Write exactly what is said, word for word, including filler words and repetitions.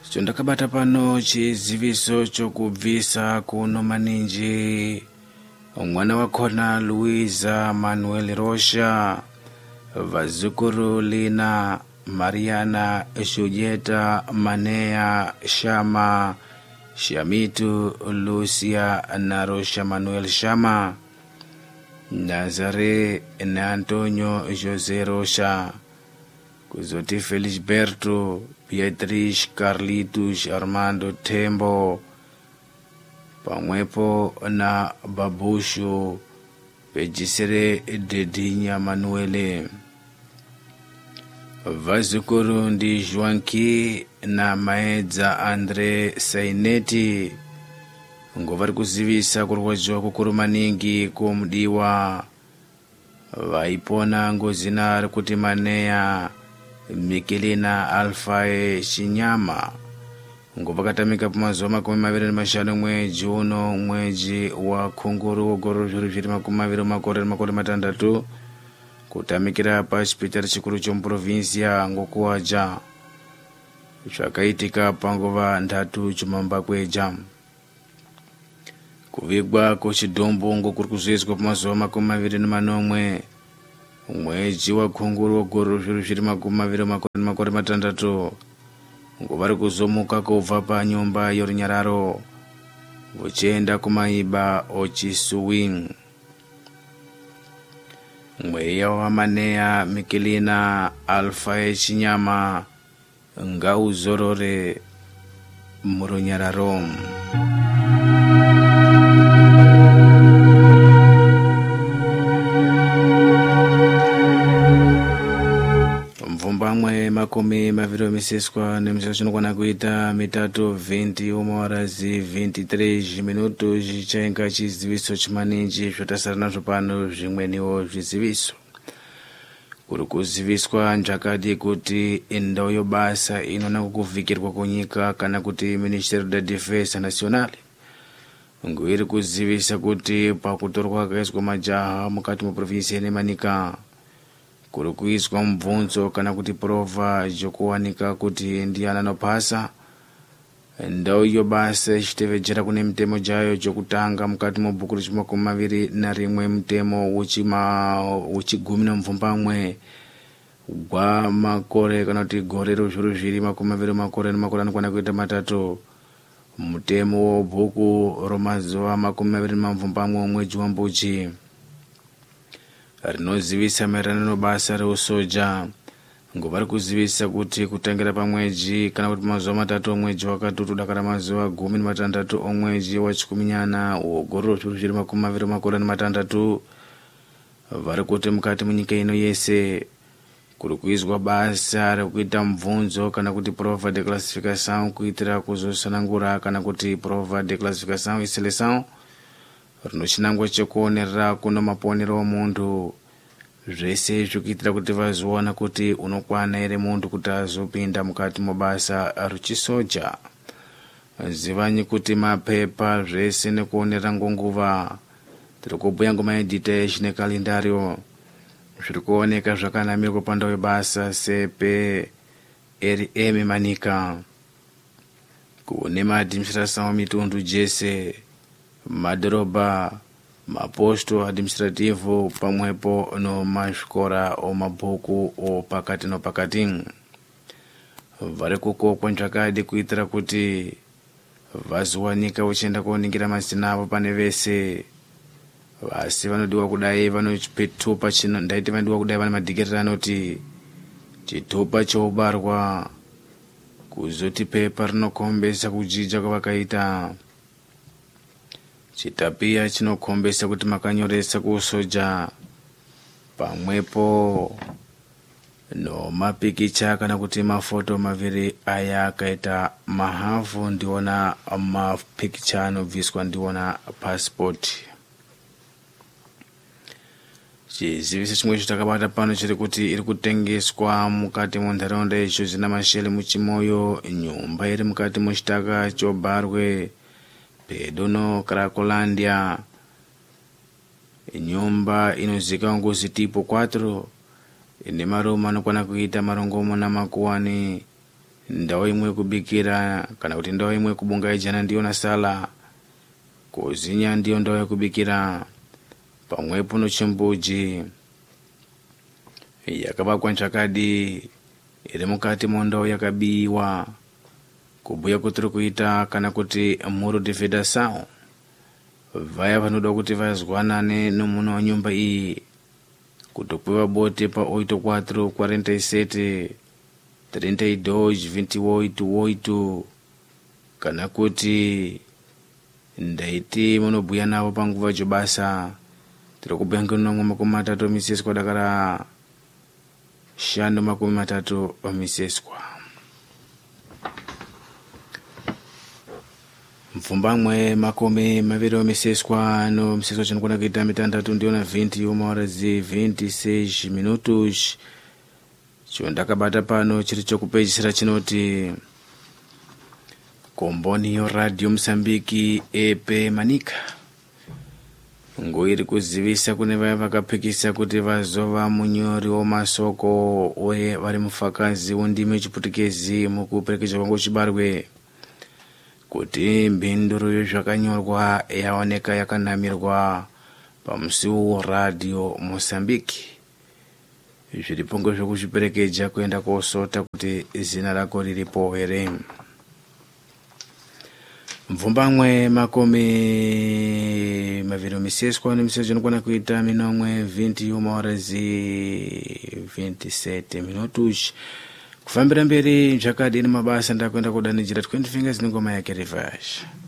Chondakabata pano chiziviso chokubvisa kuno maninji mwana wakhona Luiza Manuel Rocha, vazukuru Lina Mariana Julieta Manea Shama Shamitu Lucia na Rocha Manuel Shama, Nazare na Antonio José Rocha, kuzoti Felisberto Beatriz Carlitos Armando Tembo pamwepo na Babushu Pejisere Dedinya Manuele. Vazukuru ndi Joanki na Maedza Andre Saineti ngovari kuzivisa kurwadziwa kukuru maningi kumdiwa vaipona ngozina kuti Manea Mikelina Alfae Chinyama ngopakatamika pamazuva makumi maviri nemashanu mwedzi uno, mwedzi wa Khunguru wogoro zviri zviri makumi maviri makore makore matandatu, kutamikira pa chipitari chikuru chomuprovinsia ngokuwaja zvakaitika panguva ndatu chimamba kweja. Kuvigwa kuchidhombo ngokuri kuzoizwa pamazuva makumi maviri nemanomwe mwedzi wa Khunguru wogoro zviri zviri makumi maviri makore makore matandatu, ngovari kuzomuka kubva panyumba yorunyararo vochienda kumaiba ochisuwing. Mweya wa Manea Mikelina Alfae Chinyama ngauzorore murunyararo. Mvumbamwe makumi maviri miseswa nemiseswa chinokwana kuita mitatu venti umawarazi venti três minutos chichainga chiziviso chimaninji zvotasara nazvo pano zvimweniwo zviziviso. Kuri kuziviswa nzvakadi kuti ndau yobasa inona kukuvhikirwa kunyika kana kuti Ministério da Defesa Nacional ngoiri kuzivisa kuti pakutorwa kaizwa majaha mukati muprovinsia neManika kuri kuiswa mubvunzo kana kuti prova jokuwanika kuti ndiana anopasa. Ndau yobasa ichitevedzera kune mutemo jayo jokutanga mukati mubhuku rechimakumi maviri na rimwe mutemo wechigumi nomvumbamwe gwa makore kana kuti gore rozviro zviri makumi maviri makore nemakore anokwana kuita matatu, mutemo webhuku romazuva makumi maviri nemaviri mwedzi wambuchi rinozivisa maererano nebasa reusoja ngovari kuzivisa kuti kutangira pamwedzi kana kuti mazuva matatu omwedzi wakatutu dakara mazuva gumi nematandatu omwedzi wachikuminyana wogoro zviri zviri makumi maviri makore nematandatu vari kuti mukati munyika ino yese kuri kuizwa basa rekuita mubvunzo kana kuti prova de classificação kuitira kuzosanangura kana kuti prova de classificação iseleção rinochinangwa chekuonerera kuno maponero omundu zvese zvokuitira kuti vazoona kuti unokwana ere mundu kuti azopinda mukati mabasa ruchisoja. Zivanyi kuti mapepa zvese nekuonerera ngonguva tiri kubhuya ngomaedhitation nekalendario zviri kuoneka zvakanamirwa pandau yebasa sepe rm Manika kune maadministração mitundu jese madhorobha maposto administrativo pamwepo no mazvikora omabhuku opakati nopakati. Vari kukokwa nzvakadi kuitira kuti vazowanika uchienda kuoningira mazina avo pane vese. Vasi vanodiwa kudai vanochitupa chino ndaiti vanodiwa kudai vane madhikiritiri anoti chitupa choubarwa, kuzoti pepa rinokombesa kujija kwavakaita, chitapia chinokombesa kuti makanyoresa kusoja, pamwepo no mapikicha kana kuti mafoto maviri aya akaita mahafu ndiona mapikicha anobviswa ndiona passport. Chiziviso chimwe chitakabata pano chiri kuti iri kutengeswa mukati munharaunda icho zina mashele muchimoyo nyumba iri mukati muchitaka chobarwe pedo no Cracolândia. Nyumba inozika ngozi tipo quatro ine marumu anokwana kuita marongomuna makuwani ndawo imwe kubikira kana kuti ndawo imwe kubunga ijana ndiyo nasala, kuzinya ndiyo ndawo yakubikira, pamwepo no chimbuji yakabakwa nchakadi iri mukati mondawo yakabiwa, kubuya kuti tiri kuita kana kuti muro de vedação. Vaya vanoda kuti vazwanane nomunhu wa nyumba iyi kutopiwa bote pa oito quatro quarenta e sete trinta e dois vinte e oito oito, kana kuti ndaiti munobuya navo panguva jobasa tiri kubuya ngenomwe makumi matatu omiseswa dakara shanu makumi matatu omiseswa. Mfumbamwe makumi maviri omiseswa no miseswa chinokona kuita mitandatu ndiyo na vinte uma horas e vinte e seis minutos. Chio ndakabata pano chiri chokupedzisira chinoti komboni yo Radio Msambiki epe Manika ngoiri kuzivisa kune vaya vakapikisa kuti vazova munyori womasoko uye vari mufakazi wondime chiputikezi mukuperekedza kwangu chibarwe, kuti mbinduro yezvakanyorwa yaoneka yakanamirwa pamusiwo wa Radio Mosambiki. Zviripongo zvekuzviperekedza kuenda kosota kuti zina rako riripo here. Mvumbamwe makumi maviri omiseswa nemiseswa inokwana kuita minomwe vinte uma horas e vinte e sete minutos. Kufambira mberi zvakadini mabasa ndakwenda kudanidzira twenty fingers nengoma yake Rivage.